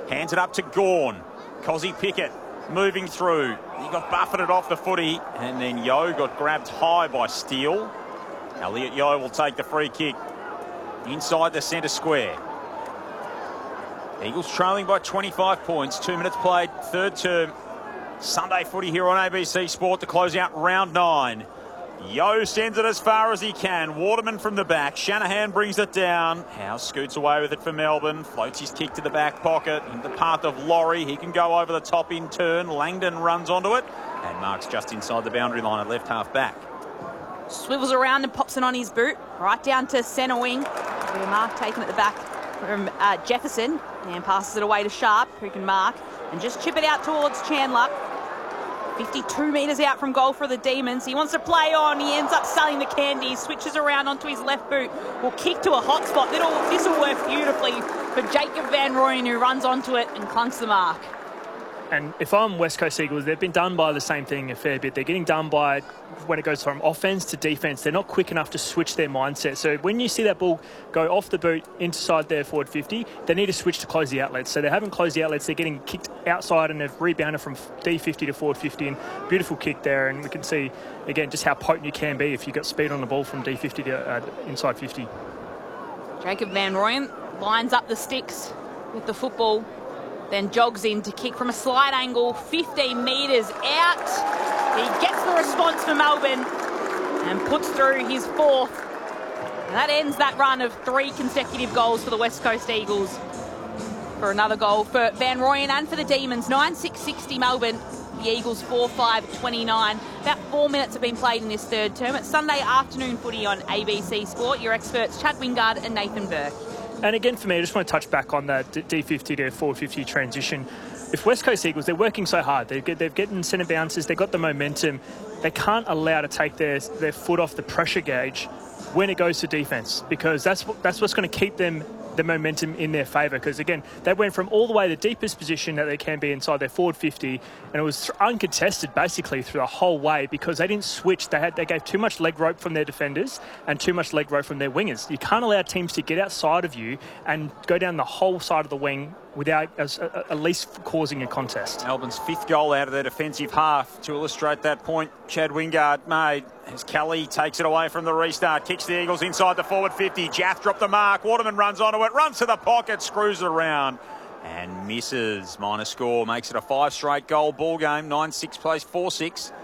Hands it up to Gawn. Cozzy Pickett moving through. He got buffeted off the footy, and then Yeo got grabbed high by Steele. Elliot Yeo will take the free kick inside the centre square. Eagles trailing by 25 points. 2 minutes played, third term. Sunday footy here on ABC Sport to close out round 9. Yeo sends it as far as he can. Waterman from the back. Shanahan brings it down. Howe scoots away with it for Melbourne. Floats his kick to the back pocket. In the path of Laurie. He can go over the top in turn. Langdon runs onto it. And marks just inside the boundary line at left half back. Swivels around and pops it on his boot. Right down to centre wing. Mark taken at the back from Jefferson. And passes it away to Sharp, who can mark. And just chip it out towards Chandler. 52 metres out from goal for the Demons. He wants to play on. He ends up selling the candy. Switches around onto his left boot. Will kick to a hot spot. This will work beautifully for Jacob Van Rooyen, who runs onto it and clunks the mark. And if I'm West Coast Eagles, they've been done by the same thing a fair bit. They're getting done by, when it goes from offence to defence, they're not quick enough to switch their mindset. So when you see that ball go off the boot inside their forward 50, they need to switch to close the outlets. So they haven't closed the outlets. They're getting kicked outside and they've rebounded from D50 to forward 50. And beautiful kick there. And we can see, again, just how potent you can be if you've got speed on the ball from D50 to inside 50. Jacob Van Rooyen lines up the sticks with the football. Then jogs in to kick from a slight angle, 15 metres out. He gets the response for Melbourne and puts through his fourth. And that ends that run of 3 consecutive goals for the West Coast Eagles. For another goal for Van Rooyen and for the Demons. 9-6-60 Melbourne. The Eagles 4-5-29. About 4 minutes have been played in this third term. It's Sunday afternoon footy on ABC Sport. Your experts, Chad Wingard and Nathan Burke. And again, for me, I just want to touch back on that D50 to forward 50 transition. If West Coast Eagles, they're working so hard. They're getting centre bounces. They've got the momentum. They can't allow to take their foot off the pressure gauge when it goes to defence, because that's what's going to keep them the momentum in their favour. Because again, they went from all the way the deepest position that they can be inside their forward 50, and it was uncontested basically through the whole way because they didn't switch. They gave too much leg rope from their defenders and too much leg rope from their wingers. You can't allow teams to get outside of you and go down the whole side of the wing without at least causing a contest. Melbourne's 5th goal out of their defensive half. To illustrate that point, Chad Wingard made as Kelly takes it away from the restart, kicks the Eagles inside the forward 50. Jaff dropped the mark. Waterman runs onto it, runs to the pocket, screws around and misses. Minor score makes it a 5 straight goal ball game. 9-6 plays 4-6.